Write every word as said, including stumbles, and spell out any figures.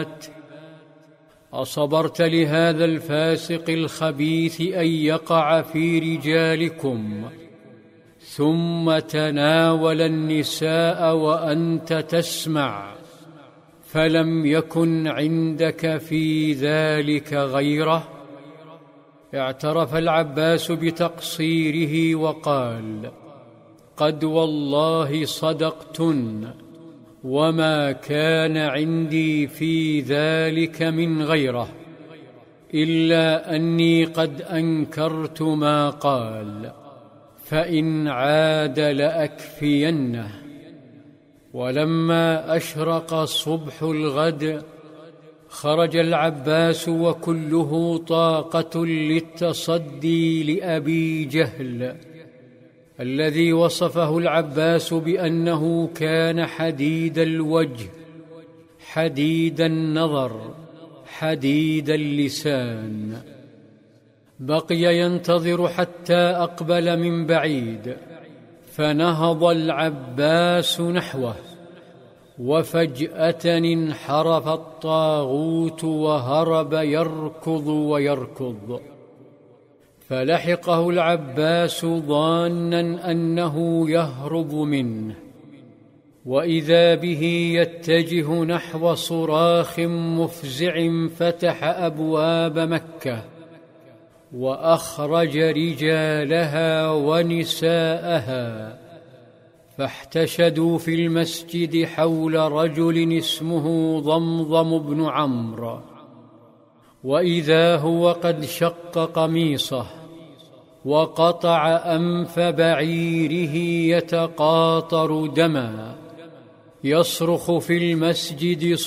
أصبرت لهذا الفاسق الخبيث أن يقع في رجالكم ثم تناول النساء وأنت تسمع، فلم يكن عندك في ذلك غيره؟ اعترف العباس بتقصيره وقال: قد والله صدقتن، وما كان عندي في ذلك من غيره، إلا أني قد أنكرت ما قال، فإن عاد لأكفينه. ولما أشرق صبح الغد خرج العباس وكله طاقة للتصدي لأبي جهل، الذي وصفه العباس بأنه كان حديد الوجه، حديد النظر، حديد اللسان. بقي ينتظر حتى أقبل من بعيد، فنهض العباس نحوه، وفجأة انحرف الطاغوت وهرب يركض ويركض، فلحقه العباس ظانا أنه يهرب منه، وإذا به يتجه نحو صراخ مفزع فتح أبواب مكة وأخرج رجالها ونساءها، فاحتشدوا في المسجد حول رجل اسمه ضمضم بن عمرو، وإذا هو قد شق قميصه وقطع أنف بعيره يتقاطر دما، يصرخ في المسجد